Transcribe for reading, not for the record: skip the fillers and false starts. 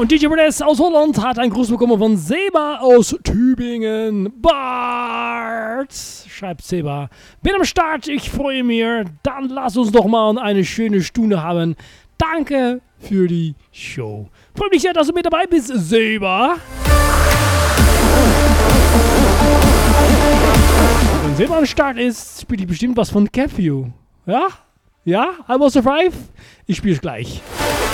Und DJ Bless aus Holland hat einen Gruß bekommen von Seba aus Tübingen. Bart, schreibt Seba. Bin am Start, ich freue mich. Dann lass uns doch mal eine schöne Stunde haben. Danke für die Show. Freue mich sehr, dass du mit dabei bist, Seba. Wenn Seba am Start ist, spiele ich bestimmt was von Capview. Ja? Ja? I was survive? Ich spiele es gleich.